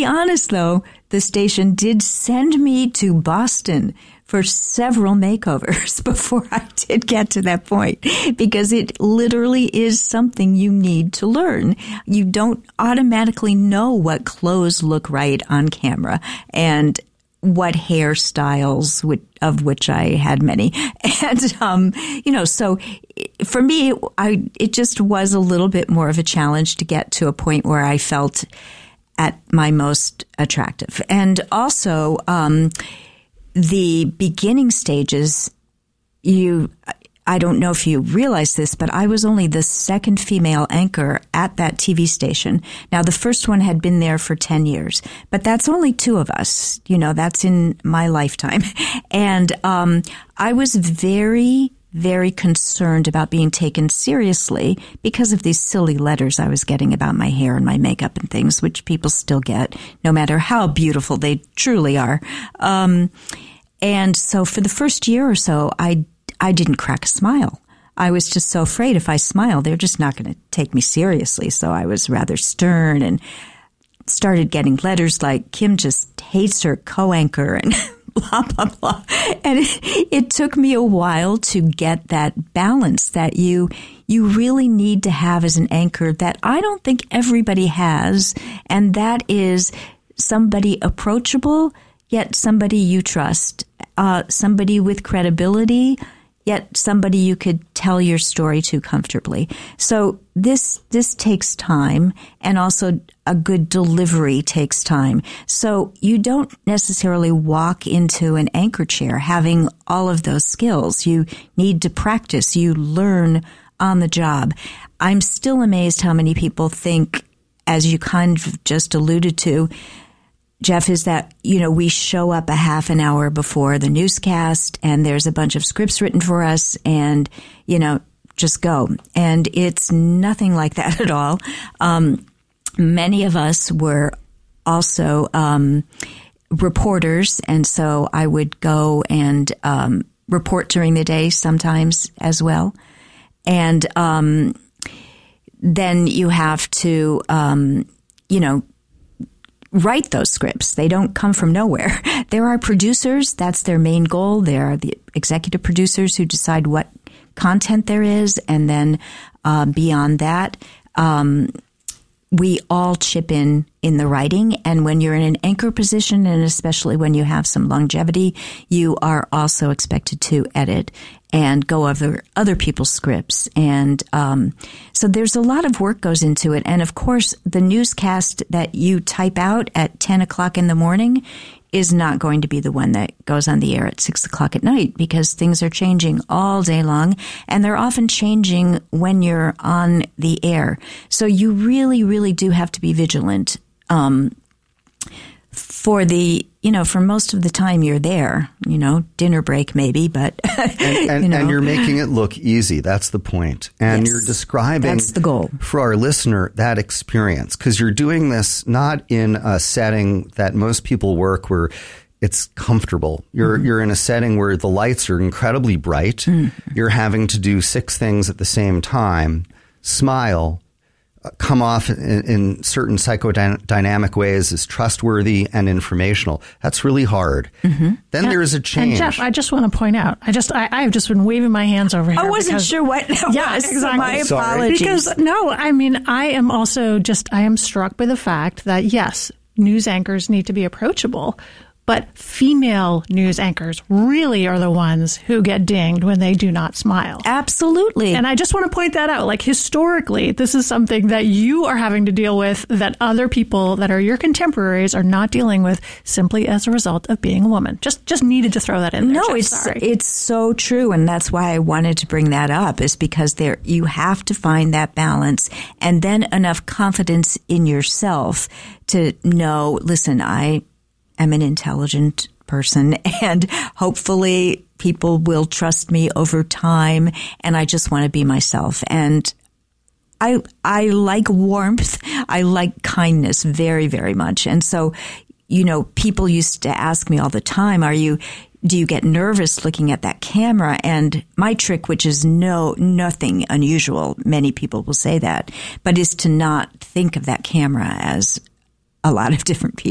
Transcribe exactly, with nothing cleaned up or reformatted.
be honest, though, the station did send me to Boston for several makeovers before I did get to that point, because it literally is something you need to learn. You don't automatically know what clothes look right on camera and what hairstyles, of which I had many. And, um, you know, so for me, I, it just was a little bit more of a challenge to get to a point where I felt at my most attractive. And also, um, the beginning stages, you, I don't know if you realize this, but I was only the second female anchor at that T V station. Now, the first one had been there for ten years, but that's only two of us. You know, that's in my lifetime. And um, I was very, very concerned about being taken seriously because of these silly letters I was getting about my hair and my makeup and things, which people still get, no matter how beautiful they truly are. Um, and so for the first year or so, I, I didn't crack a smile. I was just so afraid if I smiled, they're just not going to take me seriously. So I was rather stern and started getting letters like, Kim just hates her co-anchor and blah, blah, blah. And it, it took me a while to get that balance that you you really need to have as an anchor that I don't think everybody has, and that is somebody approachable, yet somebody you trust, uh, somebody with credibility, yet somebody you could tell your story to comfortably. So this this takes time, and also a good delivery takes time. So you don't necessarily walk into an anchor chair having all of those skills. You need to practice. You learn on the job. I'm still amazed how many people think, as you kind of just alluded to, Jeff, is that, you know, we show up a half an hour before the newscast and there's a bunch of scripts written for us and, you know, just go. And it's nothing like that at all. Um, many of us were also um, reporters, and so I would go and um, report during the day sometimes as well. And um, then you have to, um, you know, write those scripts. They don't come from nowhere. There are producers. That's their main goal. There are the executive producers who decide what content there is. And then uh, beyond that, um, we all chip in in the writing. And when you're in an anchor position, and especially when you have some longevity, you are also expected to edit and go over other people's scripts. And um, so there's a lot of work goes into it. And of course, the newscast that you type out at ten o'clock in the morning is not going to be the one that goes on the air at six o'clock at night, because things are changing all day long, and they're often changing when you're on the air. So you really, really do have to be vigilant um, for the, you know, for most of the time you're there, you know, dinner break maybe, but, and, and, you know. And you're making it look easy. That's the point. And Yes, you're describing that's the goal for our listener, that experience, because you're doing this not in a setting that most people work where it's comfortable. You're, mm-hmm. you're in a setting where the lights are incredibly bright. Mm-hmm. You're having to do six things at the same time, smile, come off in, in certain psychodynamic ways as trustworthy and informational. That's really hard. Mm-hmm. Then and, there is a change. And Jeff, I just want to point out, I just, I, I've just been waving my hands over here. I wasn't because, sure what that yeah, was. exactly. My Sorry. apologies. Because, no, I mean, I am also just, I am struck by the fact that, yes, news anchors need to be approachable, but female news anchors really are the ones who get dinged when they do not smile. Absolutely. And I just want to point that out. Like, historically, this is something that you are having to deal with that other people that are your contemporaries are not dealing with simply as a result of being a woman. Just just needed to throw that in there. No, Jeff, it's sorry. it's so true, and that's why I wanted to bring that up, is because there you have to find that balance, and then enough confidence in yourself to know, listen, I am an intelligent person, and hopefully people will trust me over time, and I just want to be myself. And I I like warmth. I like kindness very, very much. And so, you know, people used to ask me all the time, are you do you get nervous looking at that camera? And my trick, which is no nothing unusual, many people will say that, but is to not think of that camera as a lot of different people.